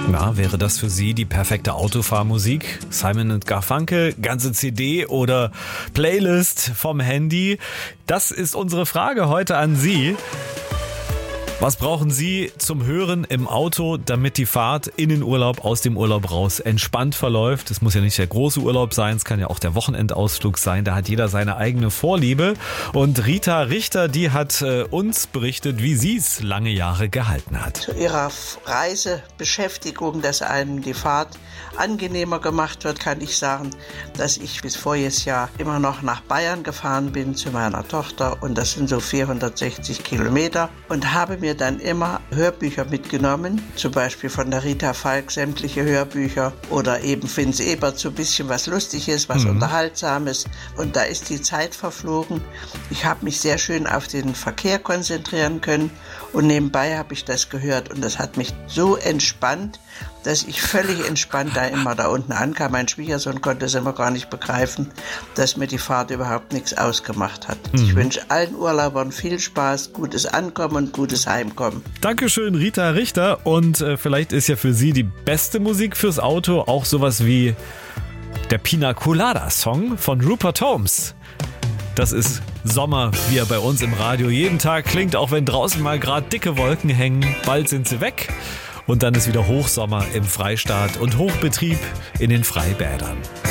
Na, wäre das für Sie die perfekte Autofahrmusik? Simon & Garfunkel, ganze CD oder Playlist vom Handy? Das ist unsere Frage heute an Sie. Was brauchen Sie zum Hören im Auto, damit die Fahrt in den Urlaub, aus dem Urlaub raus entspannt verläuft? Es muss ja nicht der große Urlaub sein, es kann ja auch der Wochenendausflug sein. Da hat jeder seine eigene Vorliebe. Und Rita Richter, die hat uns berichtet, wie sie es lange Jahre gehalten hat. Zu ihrer Reisebeschäftigung, dass einem die Fahrt angenehmer gemacht wird, kann ich sagen, dass ich bis voriges Jahr immer noch nach Bayern gefahren bin zu meiner Tochter. Und das sind so 460 Kilometer. Und habe mir dann immer Hörbücher mitgenommen, zum Beispiel von der Rita Falk sämtliche Hörbücher oder eben Vince Ebert so ein bisschen was Lustiges, was Unterhaltsames, und da ist die Zeit verflogen. Ich habe mich sehr schön auf den Verkehr konzentrieren können und nebenbei habe ich das gehört und das hat mich so entspannt, dass ich völlig entspannt immer da unten ankam. Mein Schwiegersohn konnte es immer gar nicht begreifen, dass mir die Fahrt überhaupt nichts ausgemacht hat. Ich wünsche allen Urlaubern viel Spaß, gutes Ankommen und gutes Heimkommen. Dankeschön, Rita Richter. Und vielleicht ist ja für Sie die beste Musik fürs Auto auch sowas wie der Pina Colada Song von Rupert Holmes. Das ist Sommer, wie er bei uns im Radio jeden Tag klingt, auch wenn draußen mal gerade dicke Wolken hängen. Bald sind sie weg. Und dann ist wieder Hochsommer im Freistaat und Hochbetrieb in den Freibädern.